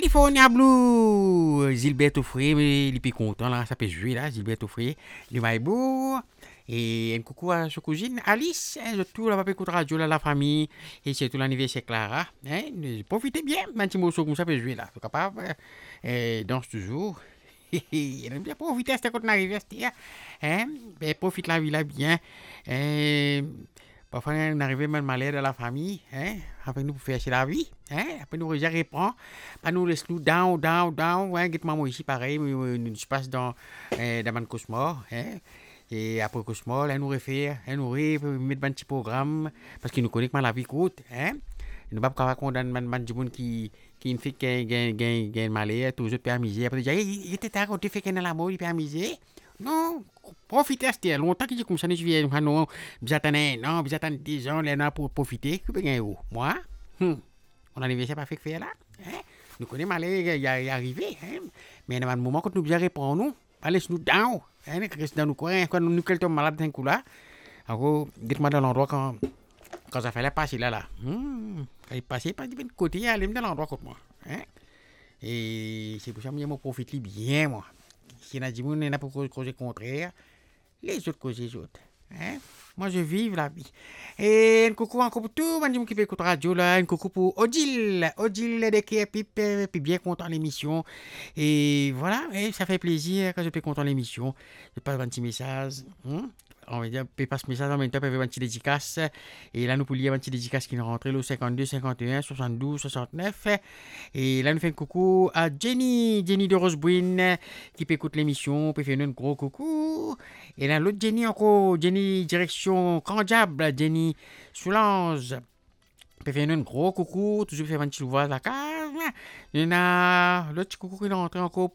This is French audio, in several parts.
California Blue, Gilberto Frey, il est plus content là, ça peut jouer là, Gilberto Frey, le Maïbo. Et un coucou à sa cousine Alice, hein, surtout la papa écoute radio là, la famille, et surtout l'anniversaire Clara. Hein, profitez bien, un petit morceau comme ça peut jouer là, c'est capable, danse toujours. Il aime bien profiter, c'est quand on arrive à ce hein, ben, profite la vie là bien. Euh, Parfois, on arrive même malade dans la famille, hein, après nous pour faire la vie, hein, après nous reprend, pas nous laisse nous down, ouais, get maman ici pareil, nous se passe dans mon cosmos, hein, et après cosmos, là nous refait, hein, nous mettre un petit programme, parce qu'il nous connaît comment la vie coûte, hein, nous pas raconter dans du monde qui ne fait qu'un malade, tous les autres peut amuser, après dire, il était tard, on te fait qu'un amour, il peut amuser, non, profitez, c'était longtemps que j'ai comme ça, je viens, non, vous attendez des gens là pour profiter, que bien où moi, mon anniversaire pas fait que faire là, hein, nous connaissons mal, il est arrivé, hein, mais dans un moment quand nous bien répondre, nous, allez nous down, hein, reste dans nos coins, quand nous quelqu'un malade d'un coup là, alors, dites-moi dans l'endroit quand ça fallait passer là, quand il passait pas du côté, allez dans l'endroit comme moi, hein, et c'est pour ça que je profite bien, moi. Si on a dit qu'on n'a pas causé contraire, les autres causent les autres. Hein? Moi, je vis la vie. Et un coucou encore pour tout le monde qui peut écouter radio là. Un coucou pour Odile. Odile de qui est bien content de l'émission. Et voilà, et ça fait plaisir quand je peux content de l'émission. Je passe un petit message. On va dire, je passe ce message en même temps, je fais un petit dédicace. Et là, nous pouvons lire un petit dédicace qui est rentré le 52, 51, 72, 69. Et là, nous faisons un coucou à Jenny de Rosebouine, qui peut écouter l'émission, peut faire un gros coucou. Et là, l'autre Jenny encore, Jenny direction Grand Diable, Jenny Soulange. Peut faire un gros coucou, toujours faire un petit ouvrage à la case. Il y a l'autre coucou qui est rentré encore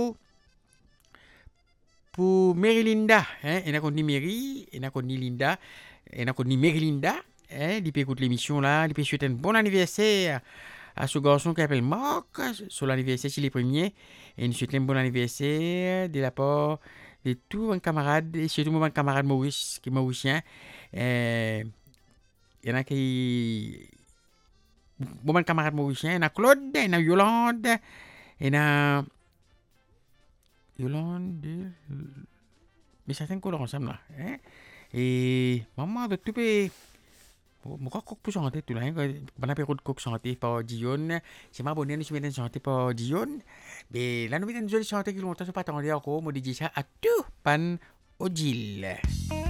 pour Mary Linda, hein, il y a qu'on dit Mary, il y a qu'on dit Linda, il y a qu'on dit Mary Linda, hein, il peut écouter l'émission là, il peut souhaiter un bon anniversaire à ce garçon qui s'appelle Marc, sur l'anniversaire chez les premiers, et il souhaite un bon anniversaire de la part de tous mes camarades, et surtout mon camarade Maurice, qui est mauricien, il y en a qui, mon camarade mauricien, il y en a Claude, il y en a Yolande, il y en a Yolande, mais certains couleurs ensemble là. Hein? Et maman de tout pays. Moi, coq pour chanter tout là. Pendant période de coq chanté par Dion. C'est ma bonne je viens chanter par Dion. Mais la nouvelle nous chanter qui longtemps, je pas attendre encore. Moi, dis ça à tout pan Odile.